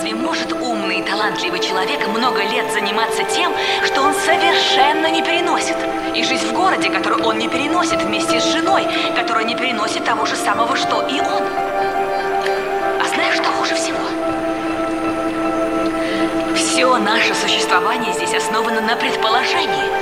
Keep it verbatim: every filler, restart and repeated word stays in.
Разве может умный и талантливый человек много лет заниматься тем, что он совершенно не переносит? И жить в городе, который он не переносит, вместе с женой, которая не переносит того же самого, что и он? А знаешь, что хуже всего? Все наше существование здесь основано на предположении.